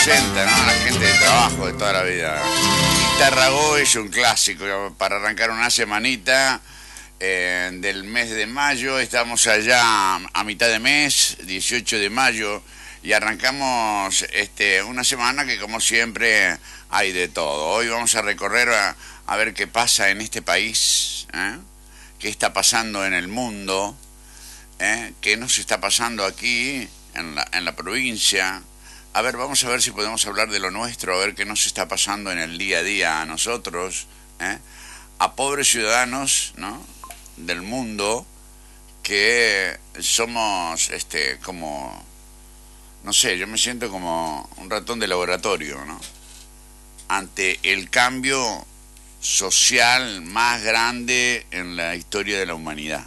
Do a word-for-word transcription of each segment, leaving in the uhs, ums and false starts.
representa, ¿no? La gente de trabajo de toda la vida. Y Tarragó es un clásico para arrancar una semanita eh, del mes de mayo. Estamos allá a mitad de mes, dieciocho de mayo, y arrancamos este, una semana que, como siempre, hay de todo. Hoy vamos a recorrer a, a ver qué pasa en este país, ¿eh? Qué está pasando en el mundo, ¿eh? Qué nos está pasando aquí en la, en la provincia. A ver, vamos a ver si podemos hablar de lo nuestro, a ver qué nos está pasando en el día a día a nosotros, ¿eh? A pobres ciudadanos, ¿no?, del mundo, que somos este como, no sé, yo me siento como un ratón de laboratorio, ¿no?, ante el cambio social más grande en la historia de la humanidad.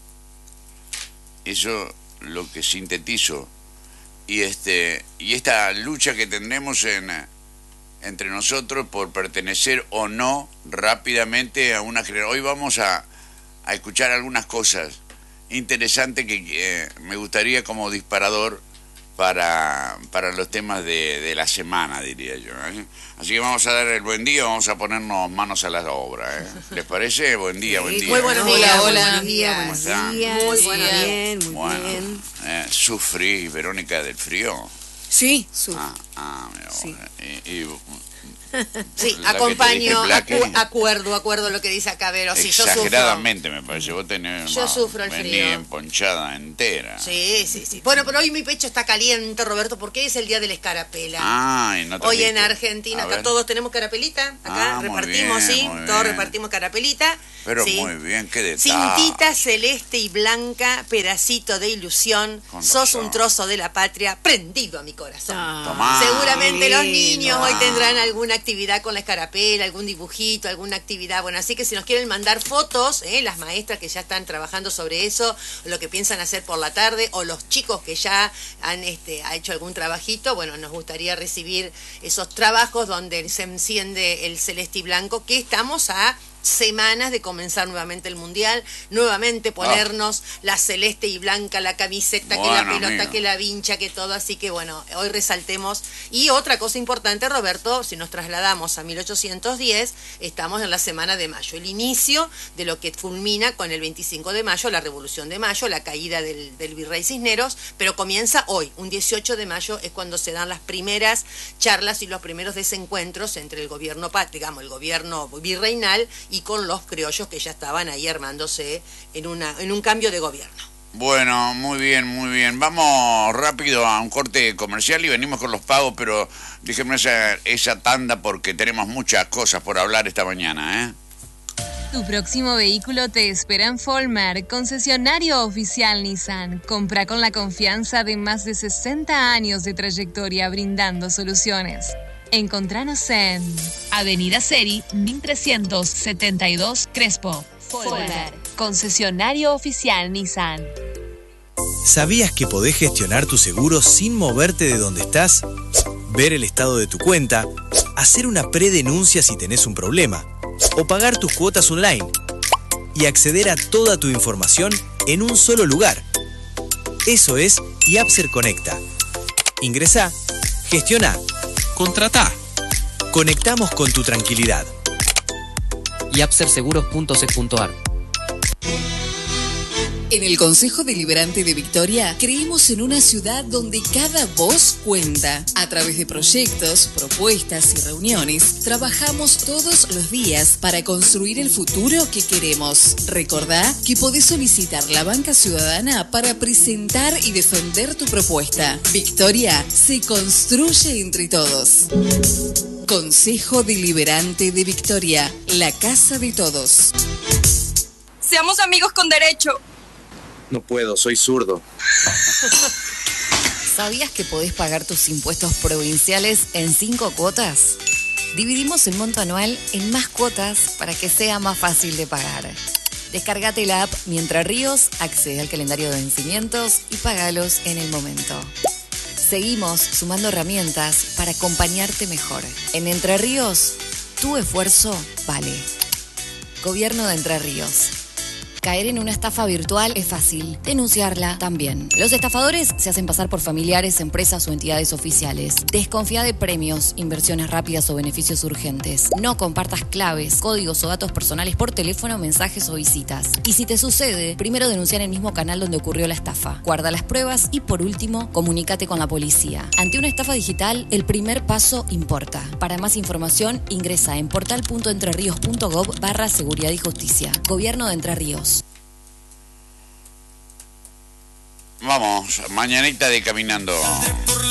Eso lo que sintetizo. Y este y esta lucha que tendremos en, entre nosotros por pertenecer o no rápidamente a una generación. Hoy vamos a, a escuchar algunas cosas interesantes que eh, me gustaría como disparador para, para los temas de, de la semana, diría yo, ¿eh? Así que vamos a dar el buen día, vamos a ponernos manos a la obra, ¿eh? ¿Les parece? Buen día, buen día. Muy buenos días, hola, hola. buenos días, buenos días. Muy buenos días. Bien, muy Bueno, bien. Eh, sufrí, Verónica, del frío. Sí, su. Ah, ah, mi amor. Sí. Y, y, Sí, la que te acompaño, dije, Blacky, acu- acuerdo, acuerdo lo que dice acá Vero. Sí, yo sufro. exageradamente me parece. Vos tenés, Yo no, sufro el vení frío. emponchada entera. Sí, sí, sí. Bueno, pero hoy mi pecho está caliente, Roberto, porque es el día de la escarapela. Ay, no Hoy en trajiste. Argentina, A acá ver. todos tenemos carapelita, acá Ah, muy repartimos, bien, sí, muy todos bien. repartimos carapelita. Pero sí. muy bien, qué detalle. Cintita celeste y blanca, pedacito de ilusión, Con sos razón. un trozo de la patria, prendido a mi corazón. Ah, Tomá. Seguramente los lindo. niños hoy tendrán alguna actividad con la escarapela, algún dibujito, alguna actividad. Bueno, así que si nos quieren mandar fotos, ¿eh? Las maestras que ya están trabajando sobre eso, lo que piensan hacer por la tarde, o los chicos que ya han este, ha hecho algún trabajito, bueno, nos gustaría recibir esos trabajos donde se enciende el celeste y blanco, que estamos a semanas de comenzar nuevamente el mundial, nuevamente ponernos ah. la celeste y blanca, la camiseta, bueno, que la pelota, amigo, que la vincha, que todo, así que bueno, hoy resaltemos. Y otra cosa importante, Roberto, si nos trasladamos a mil ochocientos diez, estamos en la semana de mayo, el inicio de lo que culmina con el veinticinco de mayo, la Revolución de Mayo, la caída del, del virrey Cisneros, pero comienza hoy, un dieciocho de mayo es cuando se dan las primeras charlas y los primeros desencuentros entre el gobierno, digamos, el gobierno virreinal y con los criollos que ya estaban ahí armándose en una en un cambio de gobierno. Bueno, muy bien, muy bien. Vamos rápido a un corte comercial y venimos con los pagos, pero déjenme esa, esa tanda porque tenemos muchas cosas por hablar esta mañana, ¿eh? Tu próximo vehículo te espera en Folmar, concesionario oficial Nissan. Compra con la confianza de más de sesenta años de trayectoria brindando soluciones. Encontranos en Avenida Seri, mil trescientos setenta y dos, Crespo. Folmar, concesionario oficial Nissan. ¿Sabías que podés gestionar tu seguro sin moverte de donde estás? Ver el estado de tu cuenta, hacer una predenuncia si tenés un problema, o pagar tus cuotas online, y acceder a toda tu información en un solo lugar. Eso es Yapser Conecta. Ingresá, gestiona, contratá. Conectamos con tu tranquilidad. yapser seguros punto ce punto ar. En el Consejo Deliberante de Victoria creemos en una ciudad donde cada voz cuenta. A través de proyectos, propuestas y reuniones, trabajamos todos los días para construir el futuro que queremos. Recordá que podés solicitar la banca ciudadana para presentar y defender tu propuesta. Victoria se construye entre todos. Consejo Deliberante de Victoria, la casa de todos. Seamos amigos con derecho. No puedo, soy zurdo. ¿Sabías que podés pagar tus impuestos provinciales en cinco cuotas? Dividimos el monto anual en más cuotas para que sea más fácil de pagar. Descárgate la app Mientras Ríos, accede al calendario de vencimientos y págalos en el momento. Seguimos sumando herramientas para acompañarte mejor. En Entre Ríos, tu esfuerzo vale. Gobierno de Entre Ríos. Caer en una estafa virtual es fácil, denunciarla también. Los estafadores se hacen pasar por familiares, empresas o entidades oficiales. Desconfía de premios, inversiones rápidas o beneficios urgentes. No compartas claves, códigos o datos personales por teléfono, mensajes o visitas. Y si te sucede, primero denuncia en el mismo canal donde ocurrió la estafa. Guarda las pruebas y, por último, comunícate con la policía. Ante una estafa digital, el primer paso importa. Para más información, ingresa en portal punto entrerríos punto gov barra seguridad y justicia. Gobierno de Entre Ríos. Vamos, mañanita de Caminando.